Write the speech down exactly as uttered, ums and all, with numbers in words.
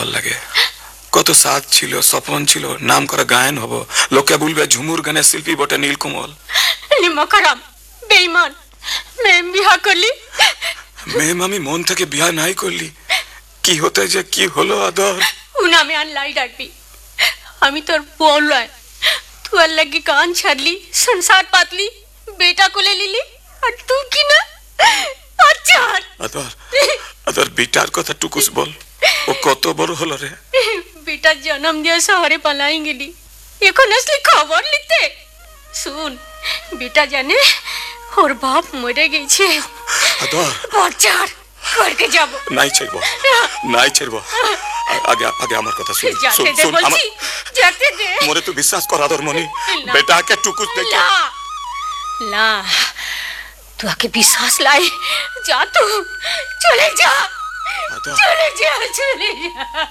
ভাল লাগে। কত সাজ ছিল, স্বপন ছিল, নাম করা গায়ন হব, লোকে বলবে ঝুমুর গানের শিল্পী বটে নীলকমল। নিমকরাম বেঈমান, মেম বিয়া করলি। মেম আমি মন থেকে বিয়া নাই করলি, কি হতে যে কি হলো আদর। উনামে আর লাই ডাকবি, আমি তোর বউ লয়। তুই আর লাগি কান ছাড়লি, সংসার পাতলি, বেটা কোলে লিলি, আর তুই কি না আচ্ছা। আদর আদর বেটার কথা টুকুস বল, ও কত বড় হলো রে। বেটার জন্ম দিয়ে শহরে পালাই গেলি, এখন আসলি খবর নিতে। শুন, বেটা জানে ওর বাপ মরে গেছে। আদর বাচ্চার করকে যাব নাই ছাড়বো, নাই ছাড়বো। আগে আগে আমার কথা শুন, যাতে দে বলছি, যাতে দে। মোরে তুই বিশ্বাস কর আদর মনি, বেটাকে টুকুস দে। লা লা तू आके विश्वास लाए, जा तू, चले जा, चले जा, चले जा।